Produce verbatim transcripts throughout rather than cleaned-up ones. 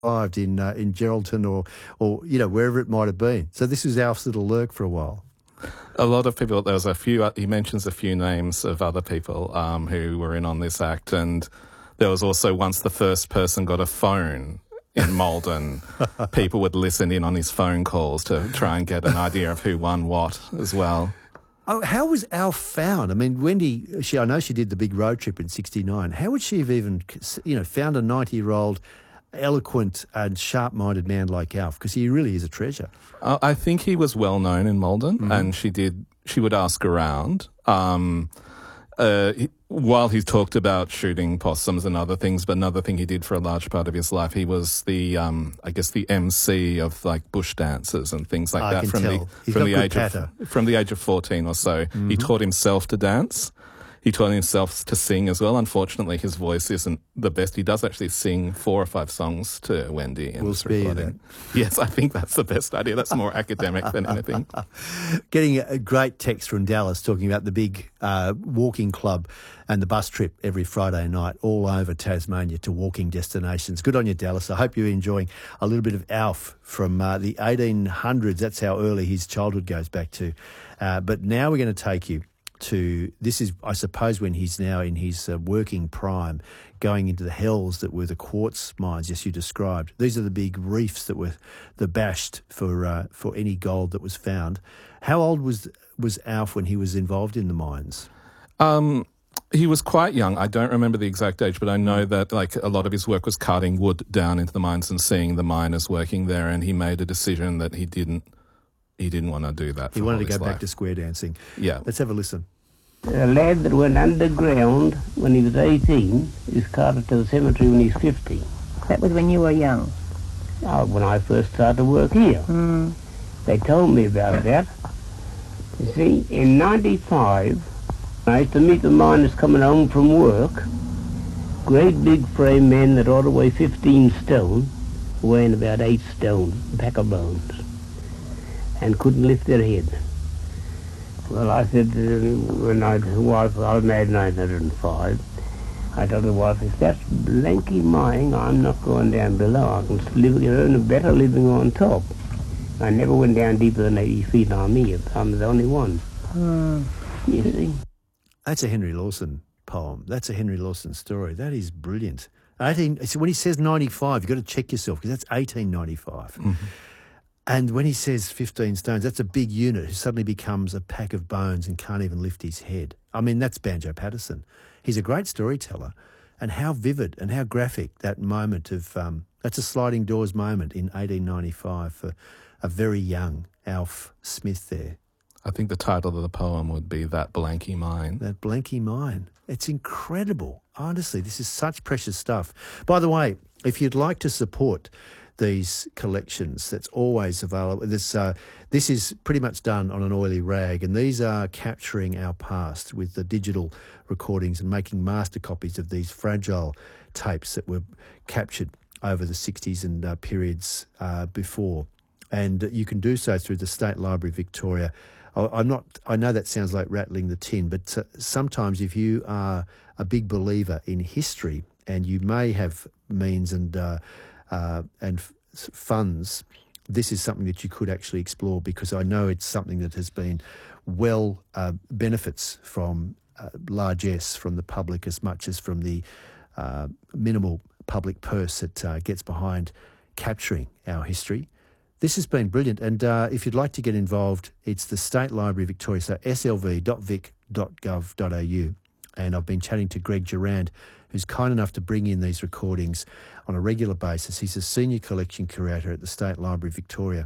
arrived in uh, in Geraldton or, or, you know, wherever it might have been. So this was Alf's little lurk for a while. A lot of people, there was a few, he mentions a few names of other people um, who were in on this act, and there was also once the first person got a phone in Malden, people would listen in on his phone calls to try and get an idea of who won what as well. Oh, how was Alf found? I mean, Wendy, she, I know she did the big road trip in sixty-nine. How would she have even, you know, found a ninety-year-old eloquent and sharp-minded man like Alf? Because he really is a treasure. Uh, I think he was well known in Malden, mm-hmm. and she did. She would ask around. Um, uh, he, while he talked about shooting possums and other things, but another thing he did for a large part of his life, he was the, um, I guess, the M C of like bush dances and things like I that can from tell. the He's from got the good age patter. of from the age of fourteen or so. Mm-hmm. He taught himself to dance. He taught himself to sing as well. Unfortunately, his voice isn't the best. He does actually sing four or five songs to Wendy. In We'll this spare you recording. That. Yes, I think that's the best idea. That's more academic than anything. Getting a great text from Dallas talking about the big uh, walking club and the bus trip every Friday night all over Tasmania to walking destinations. Good on you, Dallas. I hope you're enjoying a little bit of Alf from uh, the eighteen hundreds. That's how early his childhood goes back to. Uh, but now we're going to take you to, this is, I suppose, when he's now in his uh, working prime, going into the hells that were the quartz mines, as you described. These are the big reefs that were the bashed for uh, for any gold that was found. How old was was Alf when he was involved in the mines? Um, he was quite young. I don't remember the exact age, but I know that like a lot of his work was carting wood down into the mines and seeing the miners working there, and he made a decision that he didn't he didn't want to do that. For he wanted to go his back life. to square dancing. Yeah. Let's have a listen. A lad that went underground when he was eighteen is carted to the cemetery when he's fifty. That was when you were young? Oh, when I first started to work here. Mm. They told me about that. You see, in ninety-five, I used to meet the miners coming home from work. Great big frame men that ought to weigh fifteen stone, weighing about eight stone, a pack of bones, and couldn't lift their head. Well, I said, uh, when I, wife, I was married in nineteen oh five, I told the wife, if that's blanky mine, I'm not going down below. I can live, earn a better living on top. I never went down deeper than eighty feet on me. I'm the only one. Mm. You see? That's a Henry Lawson poem. That's a Henry Lawson story. That is brilliant. eighteen. So when he says ninety-five, you've got to check yourself because that's eighteen ninety-five. Mm-hmm. And when he says fifteen stones, that's a big unit who suddenly becomes a pack of bones and can't even lift his head. I mean, that's Banjo Patterson. He's a great storyteller. And how vivid and how graphic that moment of, um, that's a sliding doors moment in eighteen ninety-five for a very young Alf Smith there. I think the title of the poem would be That Blanky Mine. That Blanky Mine. It's incredible. Honestly, this is such precious stuff. By the way, if you'd like to support these collections, that's always available. This uh, this is pretty much done on an oily rag, and these are capturing our past with the digital recordings and making master copies of these fragile tapes that were captured over the sixties and uh, periods uh, before. And you can do so through the State Library Victoria. I'm not. I know that sounds like rattling the tin, but uh, sometimes if you are a big believer in history and you may have means and uh, uh, and f- funds, this is something that you could actually explore, because I know it's something that has been well uh, benefits from uh, largesse from the public as much as from the uh, minimal public purse that uh, gets behind capturing our history. This has been brilliant, and uh, if you'd like to get involved, it's the State Library Victoria, so s l v dot vic dot gov dot a u. And I've been chatting to Greg Durand, who's kind enough to bring in these recordings on a regular basis. He's a senior collection curator at the State Library Victoria.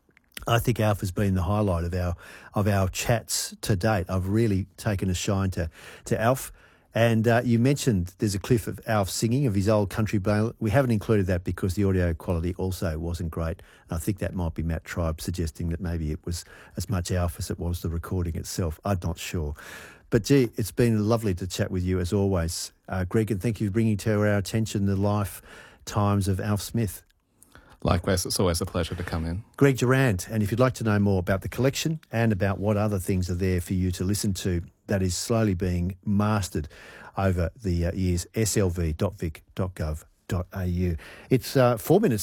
I think Alf has been the highlight of our of our chats to date. I've really taken a shine to, to Alf. And uh, you mentioned there's a clip of Alf singing of his old country ballad. We haven't included that because the audio quality also wasn't great. And I think that might be Matt Tribe suggesting that maybe it was as much Alf as it was the recording itself. I'm not sure. But, gee, it's been lovely to chat with you as always, uh, Greg, and thank you for bringing to our attention the life times of Alf Smith. Likewise, it's always a pleasure to come in. Greg Durand, and if you'd like to know more about the collection and about what other things are there for you to listen to, that is slowly being mastered over the uh, years, s l v dot vic dot gov dot a u. It's uh, four minutes